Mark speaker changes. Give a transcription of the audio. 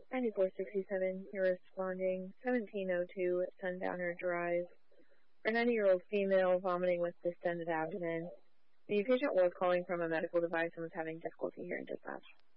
Speaker 1: 9467, you're responding 1702 Sundowner Drive. A 90-year-old female vomiting with distended abdomen. The patient was calling from a medical device and was having difficulty hearing dispatch.